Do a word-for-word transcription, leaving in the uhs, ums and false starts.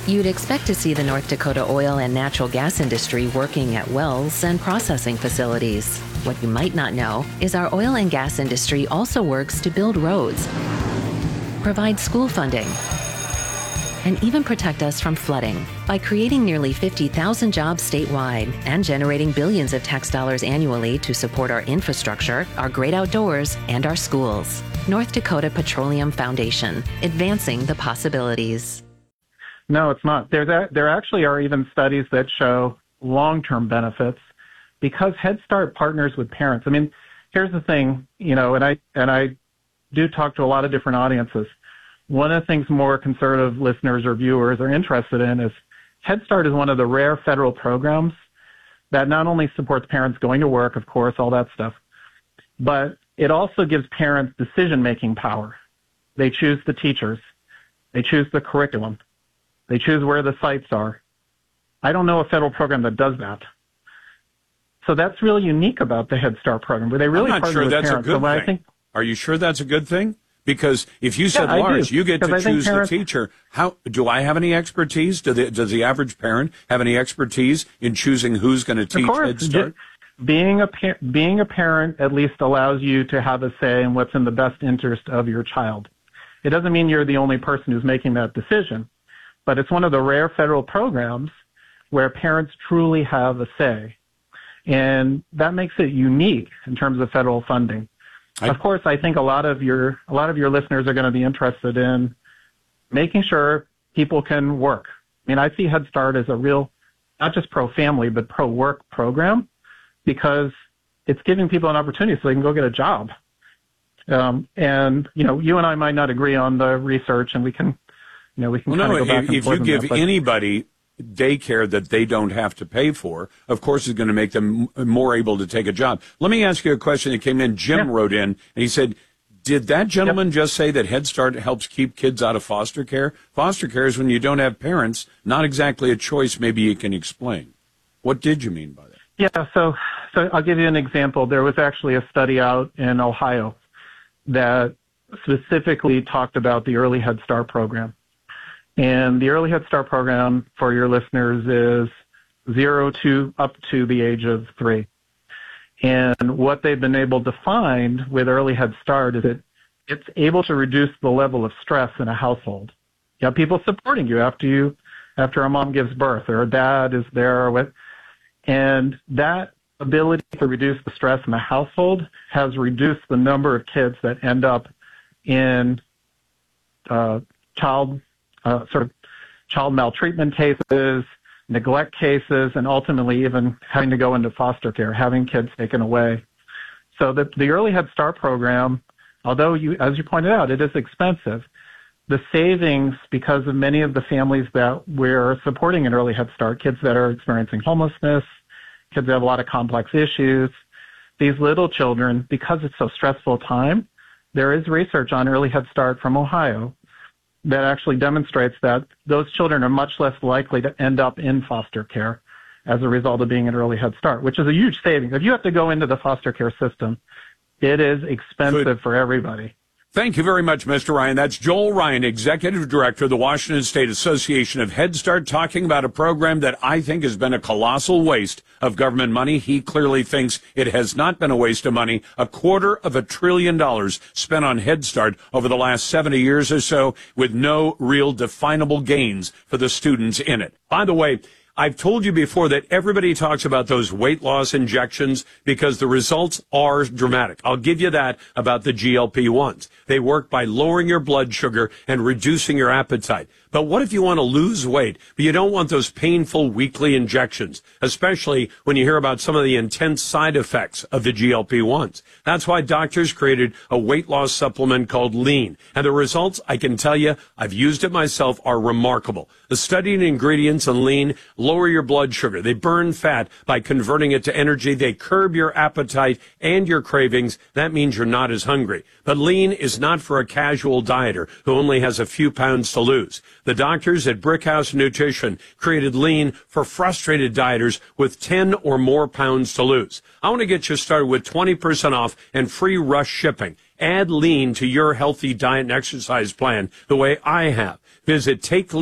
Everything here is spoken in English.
You'd expect to see the North Dakota oil and natural gas industry working at wells and processing facilities. What you might not know is our oil and gas industry also works to build roads, provide school funding, and even protect us from flooding by creating nearly fifty thousand jobs statewide and generating billions of tax dollars annually to support our infrastructure, our great outdoors, and our schools. North Dakota Petroleum Foundation, advancing the possibilities. No, it's not. There's a, there actually are even studies that show long-term benefits because Head Start partners with parents. I mean, here's the thing, you know, and I and I do talk to a lot of different audiences. One of the things more conservative listeners or viewers are interested in is Head Start is one of the rare federal programs that not only supports parents going to work, of course, all that stuff, but it also gives parents decision-making power. They choose the teachers. They choose the curriculum. They choose where the sites are. I don't know a federal program that does that. So that's really unique about the Head Start program, where they really I'm not partner sure with that's parents. a good So thing. I think, Are you sure that's a good thing? Because if you said, yeah, Lars, do, you get to choose parents, the teacher, how do I have any expertise? Do the, does the average parent have any expertise in choosing who's going to teach of course, Head Start? Being a, being a parent at least allows you to have a say in what's in the best interest of your child. It doesn't mean you're the only person who's making that decision, but it's one of the rare federal programs where parents truly have a say. And that makes it unique in terms of federal funding. I, of course, I think a lot of your a lot of your listeners are going to be interested in making sure people can work. I mean, I see Head Start as a real, not just pro-family, but pro-work program because it's giving people an opportunity so they can go get a job. Um, and, you know, you and I might not agree on the research, and we can, you know, we can well, kind no, of go back if, and if forth you on give that, but, anybody daycare that they don't have to pay for, of course it's going to make them more able to take a job. Let me ask you a question that came in. Jim yeah. wrote in, and he said, did that gentleman yep. just say that Head Start helps keep kids out of foster care? Foster care is when you don't have parents, not exactly a choice. Maybe you can explain. What did you mean by that? Yeah, so, so I'll give you an example. There was actually a study out in Ohio that specifically talked about the Early Head Start program. And the Early Head Start program, for your listeners, is zero to up to the age of three. And what they've been able to find with Early Head Start is that it's able to reduce the level of stress in a household. You have people supporting you after you, after a mom gives birth or a dad is there with, and that ability to reduce the stress in the household has reduced the number of kids that end up in uh, child Uh, sort of child maltreatment cases, neglect cases, and ultimately even having to go into foster care, having kids taken away. So the, the Early Head Start program, although you, as you pointed out, it is expensive, the savings, because of many of the families that we're supporting in Early Head Start, kids that are experiencing homelessness, kids that have a lot of complex issues, these little children, because it's so stressful time, there is research on Early Head Start from Ohio that actually demonstrates that those children are much less likely to end up in foster care as a result of being an Early Head Start, which is a huge savings. If you have to go into the foster care system, it is expensive Good. for everybody. Thank you very much, Mister Ryan. That's Joel Ryan, Executive Director of the Washington State Association of Head Start, talking about a program that I think has been a colossal waste of government money. He clearly thinks it has not been a waste of money. A quarter of a trillion dollars spent on Head Start over the last seventy years or so with no real definable gains for the students in it. By the way, I've told you before that everybody talks about those weight loss injections because the results are dramatic. I'll give you that about the G L P ones. They work by lowering your blood sugar and reducing your appetite. But what if you want to lose weight, but you don't want those painful weekly injections, especially when you hear about some of the intense side effects of the G L P ones? That's why doctors created a weight loss supplement called Lean. And the results, I can tell you, I've used it myself, are remarkable. The studied ingredients in Lean lower your blood sugar. They burn fat by converting it to energy. They curb your appetite and your cravings. That means you're not as hungry. But Lean is not for a casual dieter who only has a few pounds to lose. The doctors at Brickhouse Nutrition created Lean for frustrated dieters with ten or more pounds to lose. I want to get you started with twenty percent off and free rush shipping. Add Lean to your healthy diet and exercise plan the way I have. Visit take